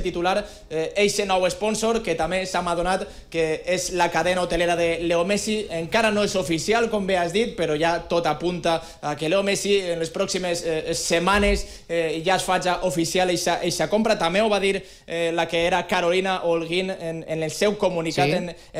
titular eixe nou sponsor, que també s'ha adonat que és la cadena hotelera de Leo Messi. Encara no és oficial, com bé has dit, però ja tot apunta a que Leo Messi en les pròximes setmanes ja es faci oficial eixa compra. També ho va dir la que era Carolina Holguín en el seu comunicat.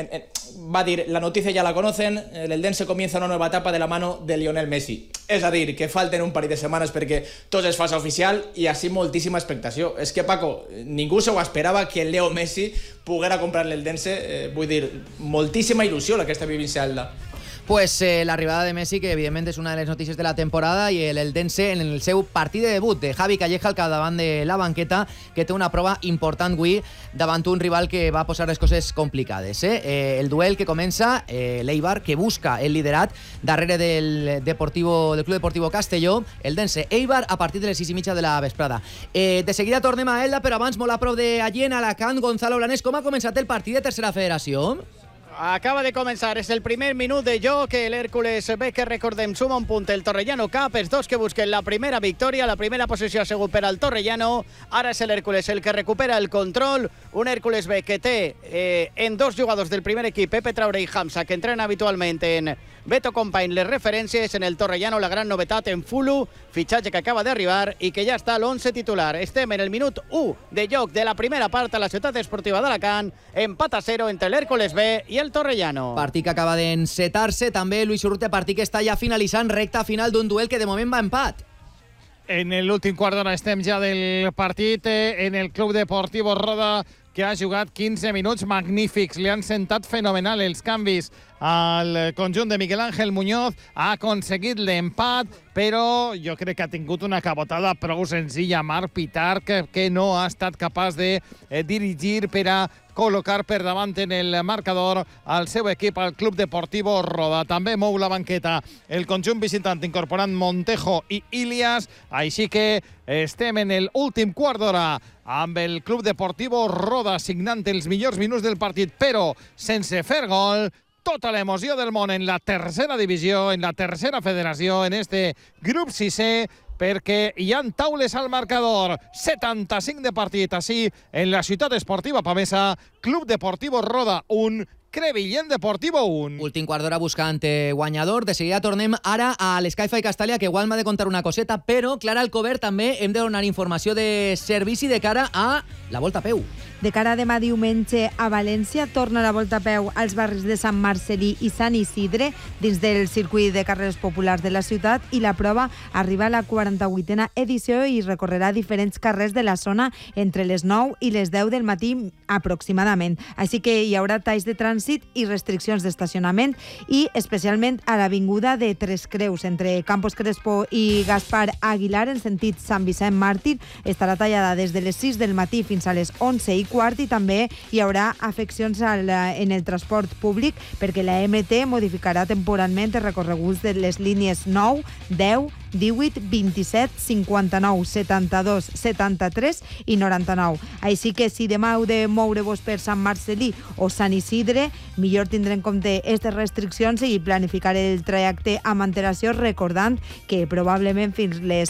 Va dir, la notícia ja la conocen, el Eldense comienza una nueva etapa de la mano de Lionel Messi. És a dir, que falten un parell de setmanes perquè tot es faci oficial i així moltíssima expectació. És que, Paco, ningú se ho esperava que Leo Messi poguera comprar l'Eldense. Vull dir, moltíssima il·lusió la que està vivint Elda. Pues l'arribada de Messi, que evidentment és una de les notícies de la temporada, i l'Eldense en el seu partit de debut de Javi Calleja al capdavant de la banqueta, que té una prova important avui davant un rival que va posar les coses complicades. El duel que comença, l'Eibar, que busca el liderat darrere del Club Deportivo Castelló, Eldense-Eibar a partir de les 6:30 de la vesprada. De seguida tornem a Elda, però abans molt a prop d'allí, en Alacant. Gonzalo Blanes, com ha començat el partit de Tercera Federació? Acaba de començar, és el primer minut de joc, l'Hèrcules B, que recordem, suma un punt el Torrellano Cap, els dos que busquen la primera victòria, la primera posició ha sigut per al Torrellano, ara és l'Hèrcules el que recupera el control, un Hèrcules B que té en dos jugadors del primer equip, Pepe Traoré i Hamza, que entrenen habitualment en Beto Company, les referències, en el Torrellano la gran novetat en Fulu, fitxatge que acaba d'arribar i que ja està a l'11 titular. Estem en el minut 1 de joc de la primera part a la ciutat esportiva d'Alacant, empat a 0 entre l'Hèrcules B i el Torrellano. Partit que acaba d'encetar-se, també Luis Urrutia, partit que està ja finalitzant, recta final d'un duel que de moment va empat. En l'últim quart d'hora estem ja del partit en el Club Deportivo Roda, que ha jugat 15 minuts magnífics. Li han sentat fenomenal els canvis al conjunt de Miguel Ángel Muñoz. Ha aconseguit l'empat, però jo crec que ha tingut una cabotada prou senzilla Marc Pitarch, que no ha estat capaç de dirigir per a col·locar per davant en el marcador al seu equip, al Club Deportivo Roda. També mou la banqueta el conjunt visitant, incorporant Montejo i Ilias, així que estem en l'últim quart d'hora amb el Club Deportivo Roda signant els millors minuts del partit, però sense fer gol. Tota l'emoció del món en la tercera divisió, en la tercera federació, en este grup 6è, perquè hi ha taules al marcador. 75 de partit, així en la ciutat esportiva Pamesa, Club Deportivo Roda 1, Crevillent Deportivo 1. Últim quart d'hora buscant guanyador. De seguida tornem ara a l'Sky-Fi Castalia, que igual m'ha de contar una coseta, però Clara Alcover també hem de donar informació de servici de cara a la Volta a Peu. De cara a demà diumenge a València, torna la Volta a Peu als barris de Sant Marcelí i Sant Isidre, dins del circuit de carreres populars de la ciutat, i la prova arriba a la 48a edició i recorrerà diferents carrers de la zona entre les 9 i les 10 del matí aproximadament. Així que hi haurà talls de trànsit i restriccions d'estacionament, i especialment a l'avinguda de Tres Creus, entre Campos Crespo i Gaspar Aguilar, en sentit Sant Vicent Màrtir, estarà tallada des de les 6 del matí fins a les 11:15, i també hi haurà afeccions en el transport públic, perquè la MT modificarà temporalment els recorreguts de les línies 9, 10, 18, 27, 59, 72, 73 i 99. Així que si demà heu de moure-vos per Sant Marcelí o Sant Isidre, millor tindre en compte aquestes restriccions i planificar el trajecte amb antelació, recordant que probablement fins les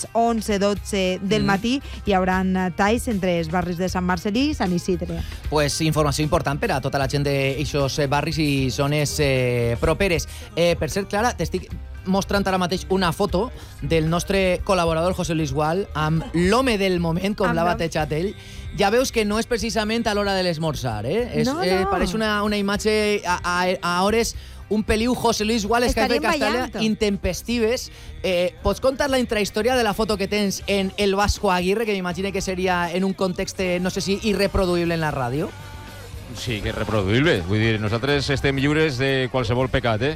11-12 del matí hi haurà talls entre els barris de Sant Marcelí i Sant Isidre. Pues informació important per a tota la gent d'aixòs barris i zones properes. Per cert, Clara, t'estic mostrant ara mateix una foto del nostre col·laborador José Luis Gual amb l'home del moment, com l'ha batejat ell. Ja veus que no és precisament a l'hora de l'esmorzar, No. Pareix una imatge a hores un peliu José Luis Gual, Sky-Fi Castalia, intempestives. Pots contar la intrahistòria de la foto que tens en el Vasco Aguirre, que m'imagino que seria en un context, no sé si irreproduïble en la ràdio? Sí, que és reproduïble. Vull dir, nosaltres estem lliures de qualsevol pecat,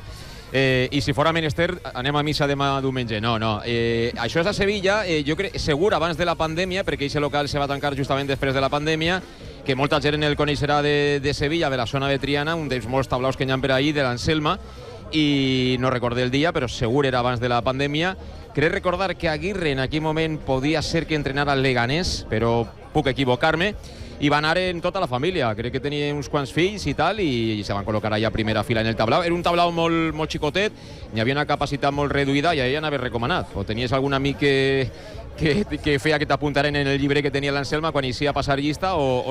i si fora menester anem a missa demà diumenge. No. Això és a Sevilla, jo crec, segur abans de la pandèmia, perquè aquest local se va tancar justament després de la pandèmia, que molta gent el coneixerà de Sevilla, de la zona de Triana, un dels molts tablaus que hi ha per ahí, de l'Anselma, i no recordé el dia, però segur era abans de la pandèmia. Crec recordar que Aguirre en aquell moment podia ser que entrenara al Leganés, però puc equivocar-me, i va anar en tota la família. Crec que tenia uns quants fills i tal, i se van col·locar allà a primera fila en el tablau. Era un tablau molt xicotet, n'hi havia una capacitat molt reduïda, i ahir anaves recomanat. O tenies algun amic que feia que t'apuntaren en el llibre que tenia l'Anselma quan inicia a passar llista, o